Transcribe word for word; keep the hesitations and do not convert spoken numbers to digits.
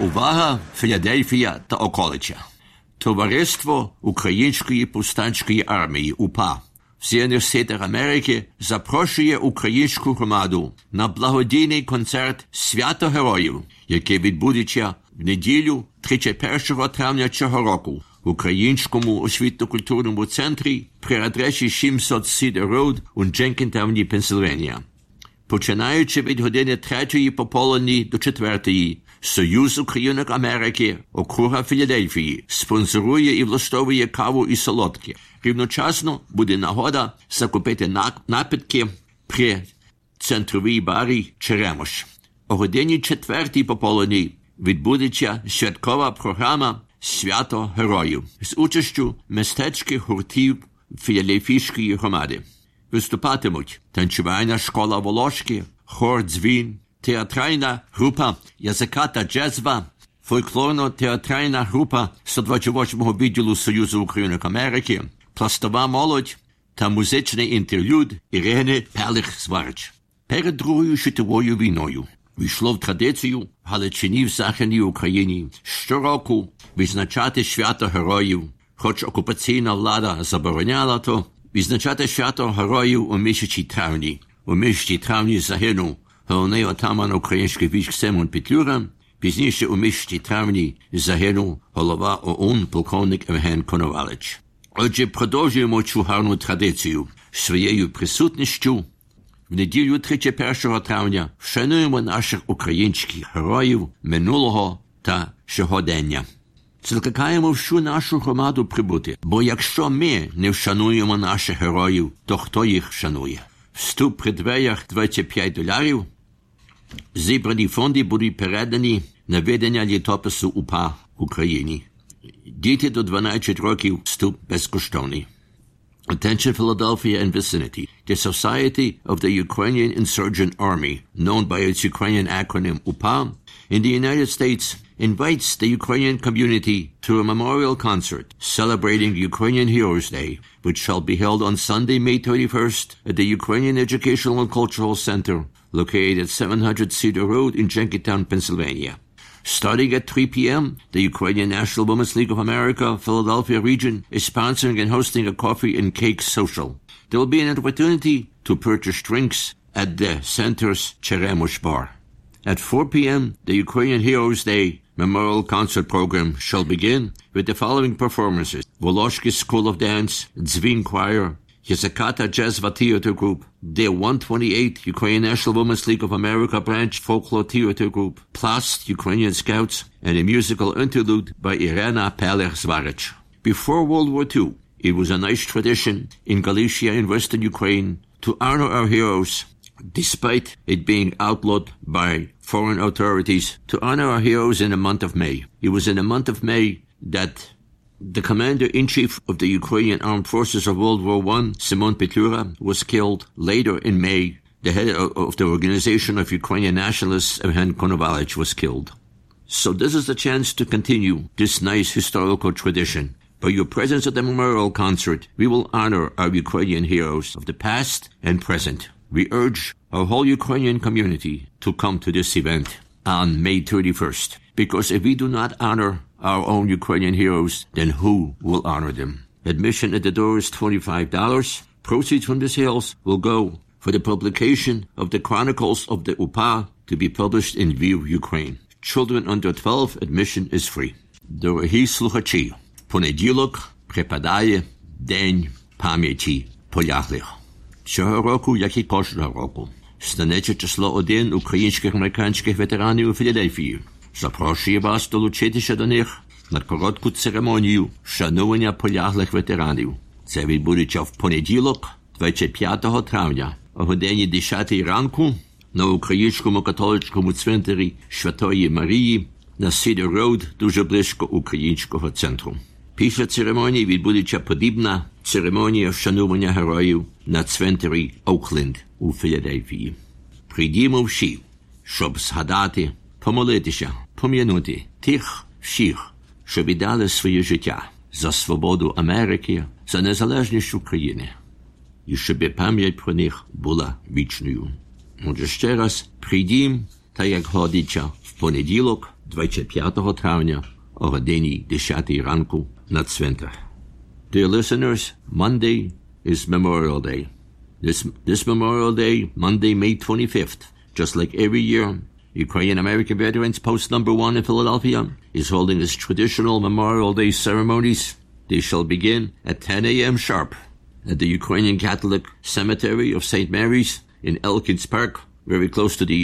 Увага, Філадельфія та околиця. Товариство Української повстанської армії УПА в Сполучених Штатах Америки запрошує українську громаду на благодійний концерт «Свято Героїв», який відбудеться в неділю тридцять першого травня цього року в Українському освітньо-культурному центрі при адресі сімсот Cedar Road у Дженкінтауні, Пенсильванія. Починаючи від години третьої пополудні до четвертої, Союз Українок Америки, округа Філадельфії, спонсорує і влаштовує каву і солодкі. Рівночасно буде нагода закупити напитки при центровій барі «Черемош». О годині четвертій пополудні відбудеться святкова програма «Свято Героїв» з участю мистецьких гуртів Філадельфійської громади. Виступатимуть танцювальна школа «Волошки», хор «Дзвін», театральна група «Язика та джезва», фольклорно-театральна група сто двадцять восьмого відділу Союзу Українок Америки, пластова молодь та музичний інтерлюд Ірини Пелих-Зварич. Перед Другою світовою війною війшло в традицію в Галичині в Західній Україні щороку відзначати свято Героїв, хоч окупаційна влада забороняла то, відзначати свято Героїв у місяці травні. У місяці травні загинув головний отаман українських військ Симон Петлюра, пізніше у місяці травні загинув голова ОУН полковник Євген Коновалич. Отже, продовжуємо цю гарну традицію своєю присутністю. В неділю тридцять першого травня вшануємо наших українських героїв минулого та сьогодення. Закликаємо всю нашу громаду прибути, бо якщо ми не вшануємо наших героїв, то хто їх вшанує? Вступ при дверях двадцять п'ять доларів. Зібрані фонди будуть передані на ведення літопису УПА в Україні. Діти до дванадцяти років вступ безкоштовний. Attention Philadelphia and vicinity. The Society of the Ukrainian Insurgent Army, known by its Ukrainian acronym U P A, in the United States invites the Ukrainian community to a memorial concert celebrating Ukrainian Heroes Day, which shall be held on Sunday, May thirty-first at the Ukrainian Educational and Cultural Center, located at seven hundred Cedar Road in Jenkintown, Pennsylvania. Starting at three p.m., the Ukrainian National Women's League of America, Philadelphia region, is sponsoring and hosting a coffee and cake social. There will be an opportunity to purchase drinks at the center's Cheremosh bar. At four p.m., the Ukrainian Heroes Day Memorial Concert Program shall begin with the following performances: Voloshki School of Dance, Dzvin Choir, Язика Jazva Theater Group, the one twenty-eight Ukrainian National Women's League of America Branch Folklore Theater Group, Plast Ukrainian Scouts, and a musical interlude by Irina Pelech-Zvarich. Before World War Two, it was a nice tradition in Galicia in western Ukraine to honor our heroes, despite it being outlawed by foreign authorities, to honor our heroes in the month of May. It was in the month of May that the commander-in-chief of the Ukrainian Armed Forces of World War One, Simon Petlura, was killed. Later in May, the head of the Organization of Ukrainian Nationalists, Євген Коновалич, was killed. So this is the chance to continue this nice historical tradition. By your presence at the memorial concert, we will honor our Ukrainian heroes of the past and present. We urge our whole Ukrainian community to come to this event on May thirty-first, because if we do not honor our own Ukrainian heroes, then who will honor them? Admission at the door is twenty-five dollars. Proceeds from the sales will go for the publication of the Chronicles of the U P A to be published in Lviv, Ukraine. Children under twelve, admission is free. Дорогі слухачі, понеділок припадає День пам'яті полеглих. Цього року, як і кожного року, станеться число один українських американських ветеранів у Філадельфії. Запрошую вас долучитися до них на коротку церемонію вшанування поляглих ветеранів. Це відбудеться в понеділок, двадцять п'ятого травня, о годині десятій ранку на Українському католицькому цвинтарі Святої Марії на Cedar Road, дуже близько Українського центру. Після церемонії відбудеться подібна церемонія вшанування героїв на цвинтарі Окленд у Філадельфії. Прийдімо всі, щоб згадати, помолитися, пом'янути тих всіх, що віддали своє життя за свободу Америки, за незалежність України, і щоб пам'ять про них була вічною. Отже, ще раз прийдім та як годиться в понеділок, двадцять п'ятого травня, о годині десятій ранку на цвинтар. Dear listeners, Monday is Memorial Day. This, this Memorial Day, Monday, May twenty-fifth, just like every year, Ukrainian American Veterans Post Number One in Philadelphia is holding its traditional Memorial Day ceremonies. They shall begin at ten a.m. sharp at the Ukrainian Catholic Cemetery of Saint Mary's in Elkins Park, very close to the